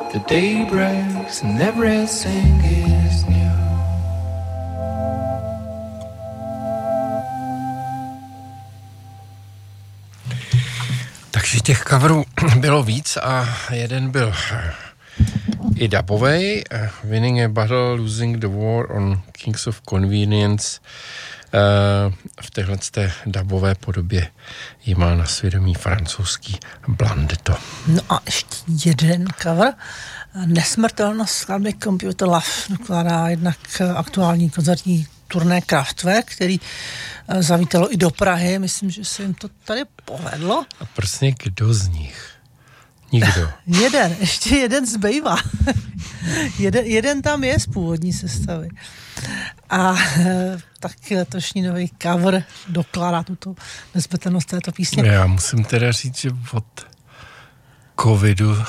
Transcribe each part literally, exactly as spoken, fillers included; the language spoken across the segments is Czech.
The day breaks and everything is new. Takže těch coverů bylo víc a jeden byl i dubovej. Winning a Battle, Losing the War on Kings of Convenience. V téhleté dubové podobě ji má na svědomí francouzský Blondeto. No a ještě jeden cover. Nesmrtelnost skladby Computer Love dokládá jednak aktuální koncertní turné Kraftwerk, který zavítalo i do Prahy. Myslím, že se jim to tady povedlo. A prostě kdo z nich? Nikdo. jeden, ještě jeden zbývá. jeden, jeden tam je z původní sestavy. A tak letošní nový cover dokládá tuto nesmrtelnost této písně. Já musím teda říct, že od covidu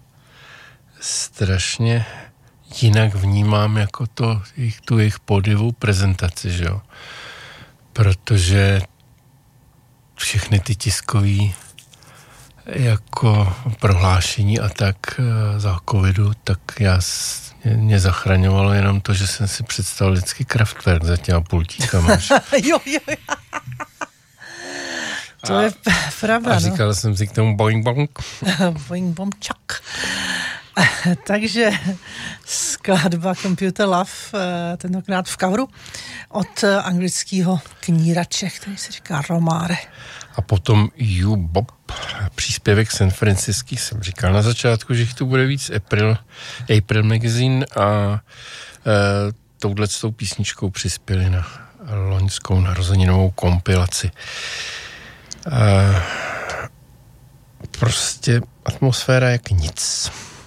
strašně jinak vnímám jako to, tu jejich podivou prezentaci, že jo. Protože všechny ty tiskový jako prohlášení a tak za covidu, tak já mě zachraňovalo jenom to, že jsem si představil vždycky Kraftwerk za těma pultíkama. jo, jo, jo. To a, je pravda, A říkal no. jsem si k tomu boing bong. boing bong čak. Takže skladba Computer Love, tentokrát v coveru, od anglického knírače, který se říká Romare. A potom You Bob, příspěvek San Francisky, jsem říkal na začátku, že jich tu bude víc, April, April Magazine a e, touhle s tou písničkou přispěli na loňskou narozeninovou kompilaci. E, prostě atmosféra jak nic.